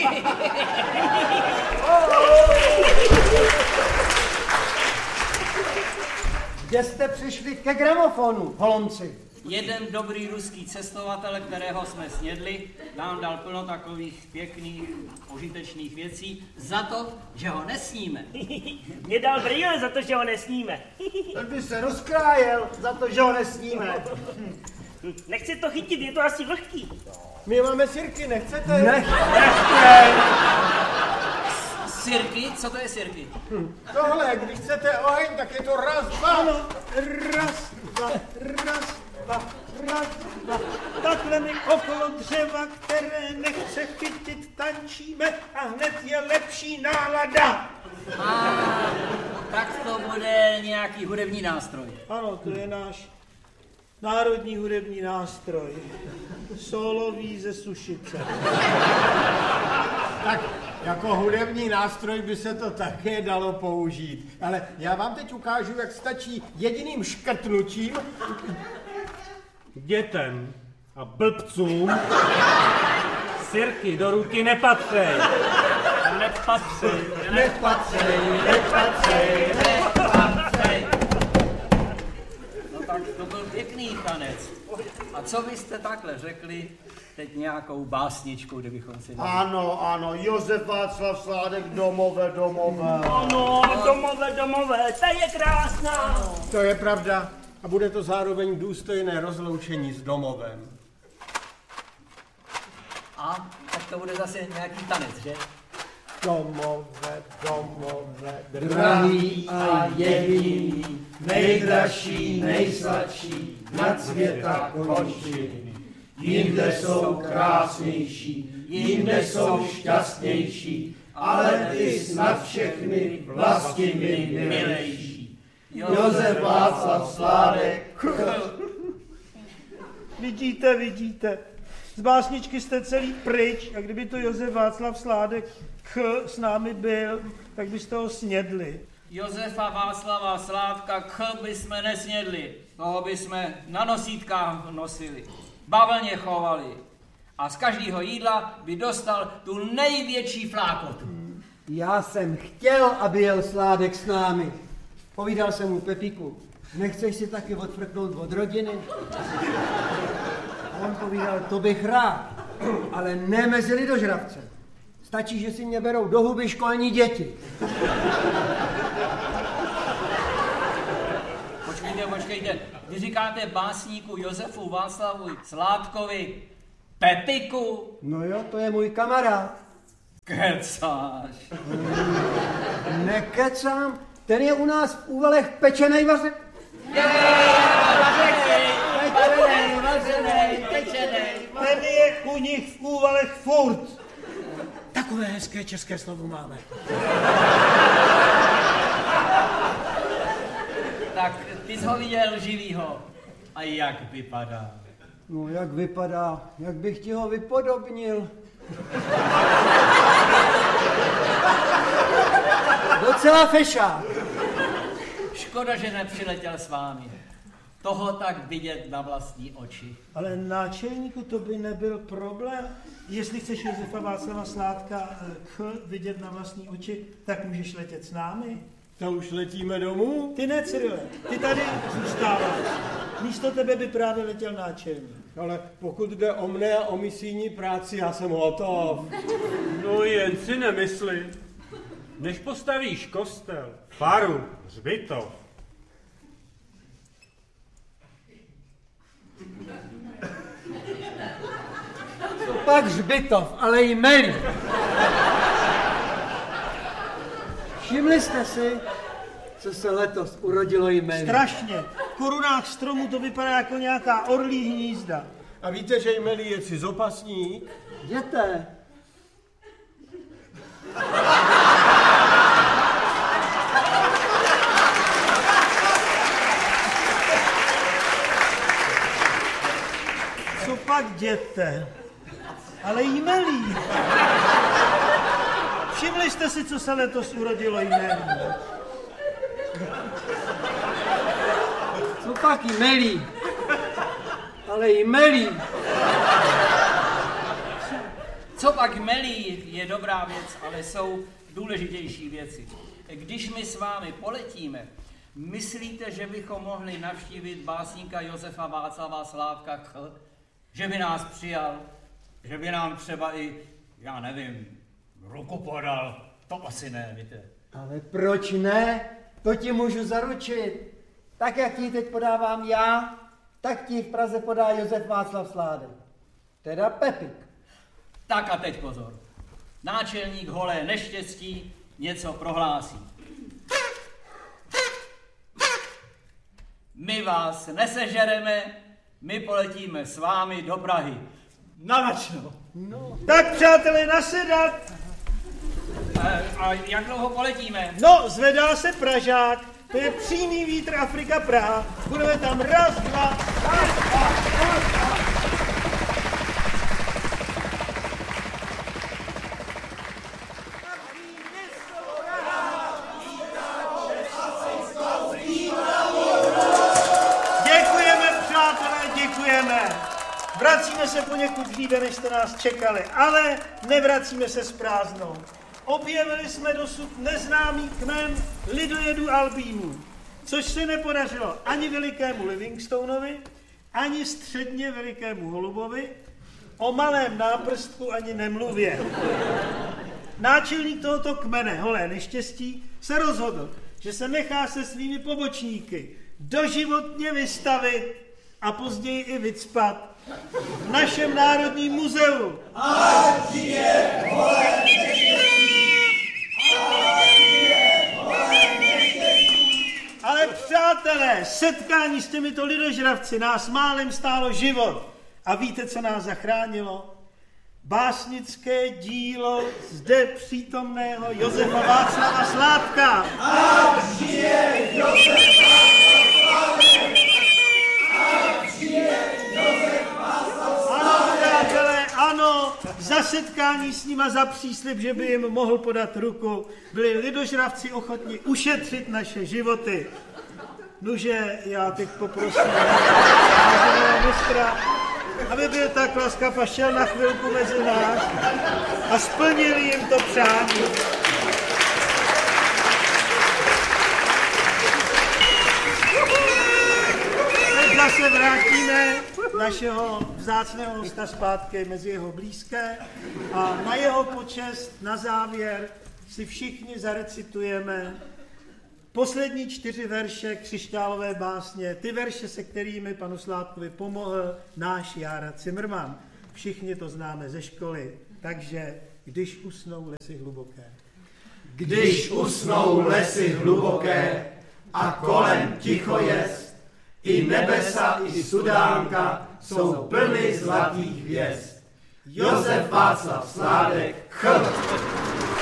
Kde jste přišli ke gramofonu, holomci? Jeden dobrý ruský cestovatel, kterého jsme snědli, nám dal plno takových pěkných, užitečných věcí za to, že ho nesníme. Mě dal brýle za to, že ho nesníme. Tak by se rozkrájel za to, že ho nesníme. Nechci to chytit, je to asi vlhký. My máme sirky, nechcete? Nechci. Sirky? Co to je sirky? Tohle, když chcete oheň, tak je to raz, dva. Ano, raz, dva, raz, dva, raz, dva. Takhle my okolo dřeva, které nechce chytit, tančíme a hned je lepší nálada. Tak to bude nějaký hudební nástroj. Ano, to je náš národní hudební nástroj. Solový ze Sušice. Tak jako hudební nástroj by se to také dalo použít. Ale já vám teď ukážu, jak stačí jediným škrtnutím Dětem a blbcům sirky do ruky nepatřej. No tak to byl pěkný tanec. A co byste takhle řekli teď nějakou básničku, kdybychom si dali? Ano, Josef Václav Sládek, Domové. Ano, domové, ta je krásná. To je pravda. A bude to zároveň důstojné rozloučení s domovem. A tak to bude zase nějaký tanec, že? Domové. Drahý a jediný, nejdražší, nejsladší, nad světa končiny. Jinde jsou krásnější, jinde jsou šťastnější, ale ty snad všechny vlasti mi milejší. Josef Václav Sládek. Vidíte. Z básničky jste celý pryč a kdyby to Josef Václav Sládek s námi byl, tak byste ho snědli. Josefa Václava Sládka bychom nesnědli. Toho bychom na nosítkách nosili. Bavlně chovali. A z každého jídla by dostal tu největší flákotu. Já jsem chtěl, aby jel Sládek s námi. Povídal jsem mu: Pepíku, nechceš si taky odfrknout od rodiny? A on povídal: to bych rád, ale ne mezi lidožravce. Stačí, že si mě berou do huby školní děti. Počkejte, vy říkáte básníku Josefu Václavu Sládkovi Pepiku? No jo, to je můj kamarád. Kecáš. Nekecám, ten je u nás v Úvalech pečenej vařený. Ten je u nich v Úvalech furt. Takové hezké české slovo máme. Tak ty jsi ho viděl živýho. A jak vypadá? No jak vypadá, jak bych ti ho vypodobnil. Docela fešák. Škoda, že nepřiletěl s vámi. Toho tak vidět na vlastní oči. Ale náčelníku, to by nebyl problém. Jestli chceš Josefa Václava Sládka vidět na vlastní oči, tak můžeš letět s námi. To už letíme domů? Ty ne, Cyrile, ty tady zůstáváš. Místo tebe by právě letěl náčelník. Ale pokud jde o mne a o misijní práci, já jsem hotov. No jen si nemysli. Než postavíš kostel, faru, hřbitov, Pak hřbitov, ale i melí. Všimli jste si, co se letos urodilo jmelí? Strašně. V korunách stromů to vypadá jako nějaká orlí hnízda. A víte, že jmelí je cizopasník? Jděte. Co pak jděte? Ale jmelí. Všimli jste si, co se letos urodilo jmelí? Co pak Co pak melí je dobrá věc, ale jsou důležitější věci. Když my s vámi poletíme, myslíte, že bychom mohli navštívit básníka Josefa Václava Sládka K., že by nás přijal, že by nám třeba i, já nevím, ruku podal? To asi ne, víte. Ale proč ne? To ti můžu zaručit. Tak, jak ti teď podávám já, tak ti v Praze podá Josef Václav Sládek. Teda Pepik. Tak a teď pozor. Náčelník Holé neštěstí něco prohlásí. My vás nesežereme, my poletíme s vámi do Prahy. Navačno. No. Tak přátelé, nasedat. A jak dlouho poletíme? No, zvedá se Pražák. To je přímý vítr Afrika Praha. Budeme tam raz, dva. Děkujeme, přátelé, děkujeme. Vracíme se poněkud dříve, než jste nás čekali, ale nevracíme se s prázdnou. Objevili jsme dosud neznámý kmen lidojedů albínů, což se nepodařilo ani velikému Livingstonovi, ani středně velikému holubovi, o malém náprstku ani nemluvě. Náčelník tohoto kmene, Holé neštěstí, se rozhodl, že se nechá se svými pobočníky doživotně vystavit a později i vycpat v našem Národním muzeu. Ale přátelé, setkání s těmito lidožravci nás málem stálo život. A víte, co nás zachránilo? Básnické dílo zde přítomného Josefa Václava Sládka. Ať žije Josef Václav Sládek! Ať žije Josef Václav Sládek! Ano, přátelé, ano, za setkání s nima, za příslib, že by jim mohl podat ruku, byli lidožravci ochotni ušetřit naše životy. Nuže, já teď poprosím váženého mistra, aby byl tak laskav a šel na chvilku mezi nás a splnil jim to přání. Teď zase vrátíme našeho vzácného hosta zpátky mezi jeho blízké a na jeho počest na závěr si všichni zarecitujeme poslední 4 verše křišťálové básně, ty verše, se kterými panu Sládkovi pomohl náš Jára Cimrman. Všichni to známe ze školy, takže když usnou lesy hluboké. Když usnou lesy hluboké a kolem ticho jest, i nebesa, i sudánka jsou plny zlatých hvězd. Josef Václav Sládek, Ch.